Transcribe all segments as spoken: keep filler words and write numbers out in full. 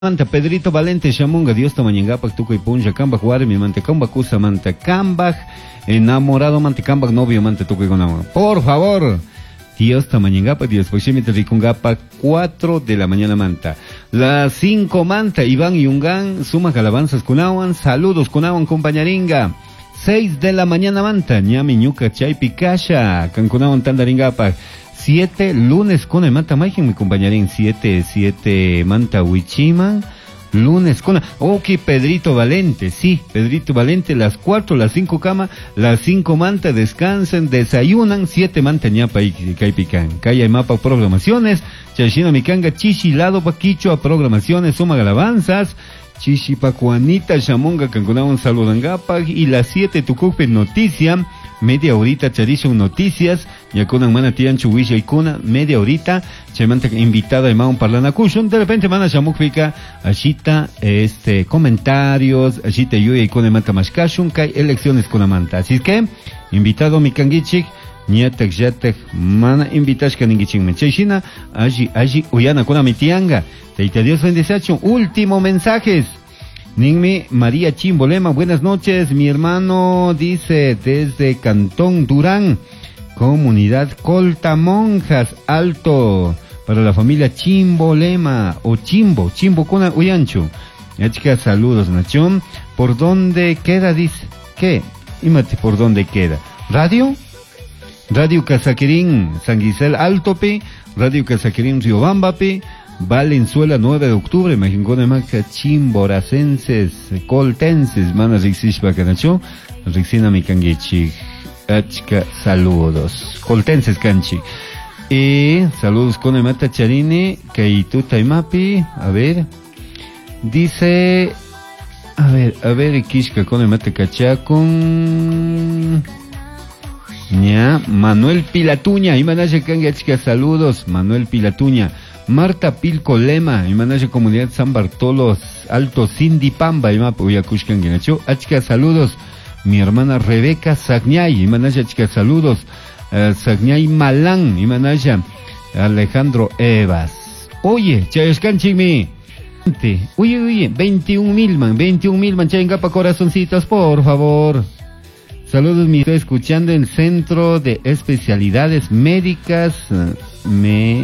Manta Pedrito Valente Shamunga Dios Tamañangapak Tuco y Punja Cambaj Guarmi Mante Cambaj Cusa Manta Cambaj enamorado Mante Cambaj novio Mante Tuco y Gonama. Por favor, Dios Tamañangapak Dios Pochimita Ricungapa cuatro de la mañana Manta. Las cinco Manta Iván Yungan Suma Calabanzas Cunawan. Saludos Cunawan compañaringa. seis de la mañana Manta Ñami Ñuca Chay Picasha Cancunawan Tandaringapak. siete lunes con el Manta Maigen, mi compañerín. siete, siete Manta Huichiman. Lunes con. Ok, Pedrito Valente. Sí, Pedrito Valente. Las cuatro, las cinco cama. Las cinco Manta descansan, desayunan. siete Manta ñapa y caipican. Calla y mapa programaciones. Chachina Micanga, Chichi Lado Paquicho a programaciones. Suma Galabanzas. Chichi Pacuanita, Shamonga, Cancunawan, Saludangapak. Y las siete Tucupe Noticia. Media horita Charizo Noticias, Yakunan Mana Tian Chuwisha y Kuna, media horita, Chamanta invitada de Maun Parlana Kushun, de repente Mana Shamukfika, Ashita, este, comentarios, Ashita Yuya y Kuna Manta Mashkashun, Kai elecciones con Amanta. Así es que, invitado Mikangichik, Niatek Yatek, Mana Invitashka Ningichik Mencheshina, Aji, Aji, Uyana Kuna Mitianga, Teita Dios bendice, último mensajes. Ningmi María Chimbolema, buenas noches, mi hermano dice desde Cantón Durán, comunidad Colta Monjas, Alto, para la familia Chimbolema, o Chimbo, Chimbo Cona Uyancho. Ya chicas, saludos Nachón, ¿por dónde queda? Dice, ¿qué? Imate, ¿por dónde queda? ¿Radio? Radio Casaquerín, San Gisel Altope, Radio Casaquerín Riobambape, Valenzuela nueve de octubre, Majingone Maca, Chimboracenses, Coltenses, Manas Rixis Bacanacho, Rixina Mikangichi, Achka, saludos, Coltenses Canchi, y saludos con el Mata Charine, Kaituta y Mapi, a ver, dice, a ver, a ver, Kishka con el Mata Cachacon, ña, Manuel Pilatuña, y Manaya Kangachka, saludos, Manuel Pilatuña. Marta Pilco Lema, Imanaje Comunidad San Bartolos, Alto Cindy Pamba, Imap Uyakushkan Guinacho, Achka, saludos, mi hermana Rebeca Sagñay, Imanaje Achka, saludos, uh, Sagñay Malán, Imanaje Alejandro Evas. Oye, Chayoscanchimi, oye, oye, veintiún mil man, veintiún mil man, Chayengapa corazoncitos, por favor. Saludos, mi estoy escuchando el Centro de Especialidades Médicas, uh, me...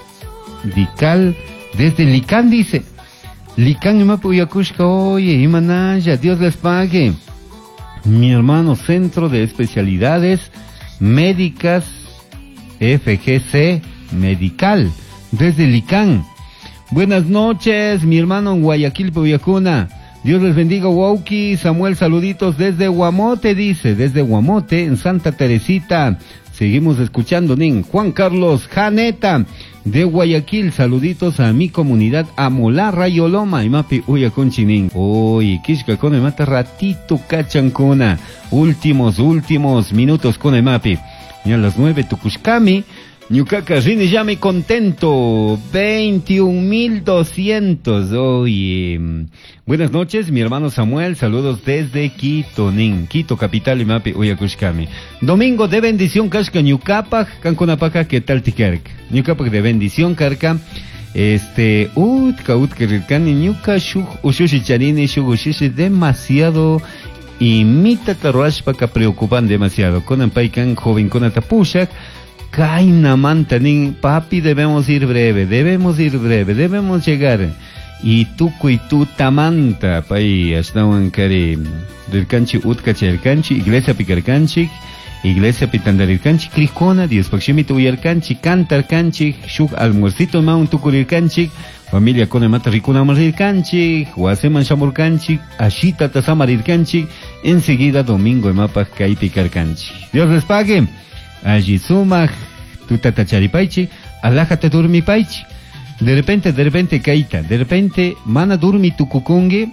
Dical, desde Licán dice, Licán y Mapuyakushka, oye, Imanaya, Dios les pague. Mi hermano, Centro de Especialidades Médicas, F G C, Medical, desde Licán. Buenas noches, mi hermano en Guayaquil, Puyacuna. Dios les bendiga, Wauki. Samuel, saluditos desde Guamote, dice, desde Guamote, en Santa Teresita. Seguimos escuchando, Nin. Juan Carlos Janeta, de Guayaquil, saluditos a mi comunidad Amolá, Rayoloma, y Mapi Uyaconchinin. Oye, Kishka con el mata ratito cachancona. Últimos, últimos minutos con el Mapi. Y a las nueve Tucushkami, Ñucaca Rini ya me contento. veintiún mil doscientos. Oye, buenas noches, mi hermano Samuel, saludos desde Quito, Nin, Quito capital y Mapi Uyacushkami. Domingo de bendición, Kashka Ñucapac, Canconapaca, ¿qué tal Tikerk? Ñucapac de bendición, Carca. Este, utka, utka, rirkani, Ñuca, shuk, ushushi charini, shuk, ushushi, demasiado. Imita taruashpaka, preocupan demasiado. Conan paikan, joven con tapushak. Kaina Mantanin, papi, debemos ir breve, debemos ir breve, debemos llegar. Y tu y tu tamanta, pay, hasta un cari, del canchi, utcache el canchi, iglesia picar canchi, iglesia pitandar el canchi, cricona, dios paximito y el canchi, cantar canchi, shuk almuercito maun tucurir canchi, familia con el mata ricuna marir canchi, huaseman shamur canchi, ashita tasamarir canchi, enseguida domingo el mapa kai picar canchi. Dios les pague. Allí suma, tu tatacharipaichi, alájate durmi paichi. De repente, de repente, caita, de repente, mana durmi tucucungue,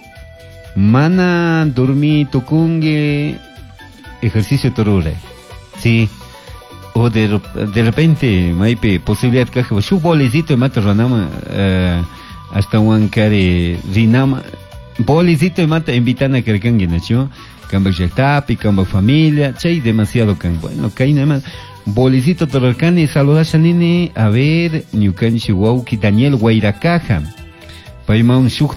mana durmi tucungue, ejercicio torure. Sí. O de, de repente, maipe, posibilidad que su bolecito de mata ranama, uh, hasta huancare, rinama, bolecito de mata invitana que recangue, ¿no? Camba Yetapi, Camba Familia, chay demasiado can. Bueno, caí nada más. Bolicito Torarcani, saludas a Nini, a ver, Ñucan Chihuahua, Daniel Guairacaja. Paima un